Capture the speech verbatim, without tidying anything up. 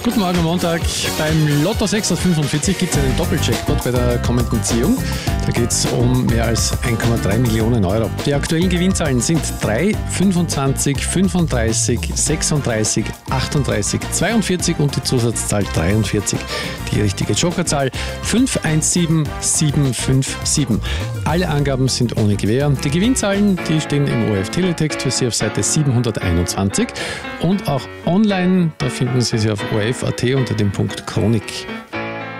Guten Morgen am Montag. Beim Lotto sechshundertfünfundvierzig gibt es einen Doppeljackpot bei der kommenden Ziehung. Da geht es um mehr als eins Komma drei Millionen Euro. Die aktuellen Gewinnzahlen sind drei, fünfundzwanzig, fünfunddreißig, sechsunddreißig, achtunddreißig, zweiundvierzig und die Zusatzzahl dreiundvierzig. Die richtige Jokerzahl fünf eins sieben sieben fünf sieben. Alle Angaben sind ohne Gewähr. Die Gewinnzahlen, die stehen im O R F-Teletext für Sie auf Seite siebenhunderteinundzwanzig und auch online, da finden Sie sie auf O R F Punkt A T unter dem Punkt Chronik.